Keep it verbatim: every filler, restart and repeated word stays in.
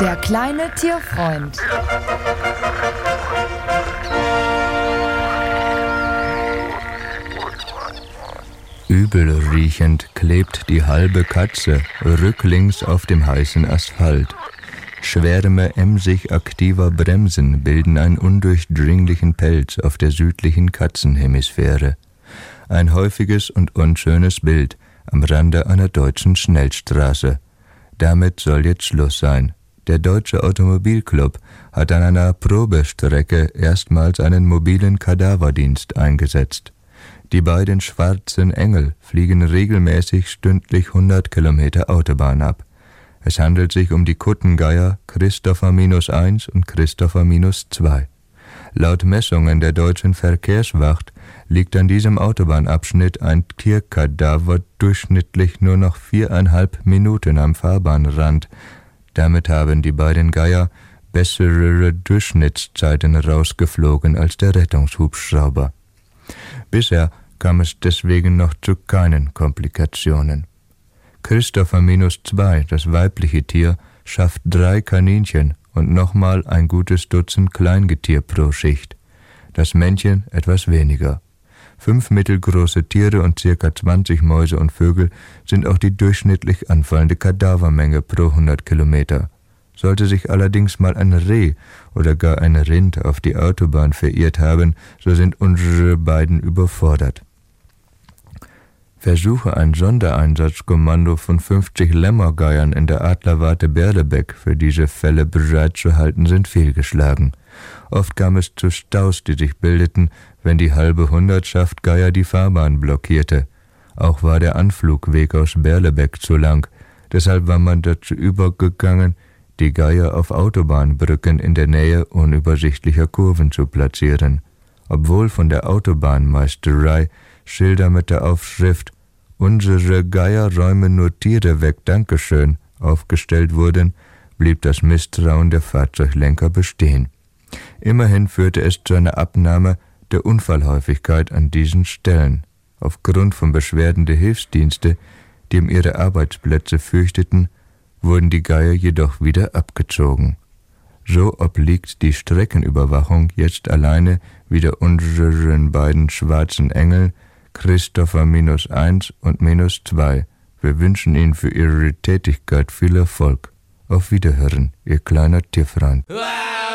Der kleine Tierfreund. Übelriechend klebt die halbe Katze rücklings auf dem heißen Asphalt. Schwärme emsig aktiver Bremsen bilden einen undurchdringlichen Pelz auf der südlichen Katzenhemisphäre. Ein häufiges und unschönes Bild am Rande einer deutschen Schnellstraße. Damit soll jetzt Schluss sein. Der Deutsche Automobilclub hat an einer Probestrecke erstmals einen mobilen Kadaverdienst eingesetzt. Die beiden schwarzen Engel fliegen regelmäßig stündlich hundert Kilometer Autobahn ab. Es handelt sich um die Kuttengeier Christopher eins und Christopher zwei. Laut Messungen der deutschen Verkehrswacht liegt an diesem Autobahnabschnitt ein Tierkadaver durchschnittlich nur noch viereinhalb Minuten am Fahrbahnrand. Damit haben die beiden Geier bessere Durchschnittszeiten rausgeflogen als der Rettungshubschrauber. Bisher kam es deswegen noch zu keinen Komplikationen. Christopher zwei, das weibliche Tier, schafft drei Kaninchen und nochmal ein gutes Dutzend Kleingetier pro Schicht. Das Männchen etwas weniger. Fünf mittelgroße Tiere und circa zwanzig Mäuse und Vögel sind auch die durchschnittlich anfallende Kadavermenge pro hundert Kilometer. Sollte sich allerdings mal ein Reh oder gar ein Rind auf die Autobahn verirrt haben, so sind unsere beiden überfordert. Versuche, ein Sondereinsatzkommando von fünfzig Lämmergeiern in der Adlerwarte Berlebeck für diese Fälle bereitzuhalten, sind fehlgeschlagen. Oft kam es zu Staus, die sich bildeten, wenn die halbe Hundertschaft Geier die Fahrbahn blockierte. Auch war der Anflugweg aus Berlebeck zu lang. Deshalb war man dazu übergegangen, die Geier auf Autobahnbrücken in der Nähe unübersichtlicher Kurven zu platzieren. Obwohl von der Autobahnmeisterei Schilder mit der Aufschrift »Unsere Geier räumen nur Tiere weg, Dankeschön« aufgestellt wurden, blieb das Misstrauen der Fahrzeuglenker bestehen. Immerhin führte es zu einer Abnahme der Unfallhäufigkeit an diesen Stellen. Aufgrund von Beschwerden der Hilfsdienste, die um ihre Arbeitsplätze fürchteten, wurden die Geier jedoch wieder abgezogen. So obliegt die Streckenüberwachung jetzt alleine wieder unseren beiden schwarzen Engeln, Christopher eins und zwei. Wir wünschen Ihnen für Ihre Tätigkeit viel Erfolg. Auf Wiederhören, Ihr kleiner Tierfreund.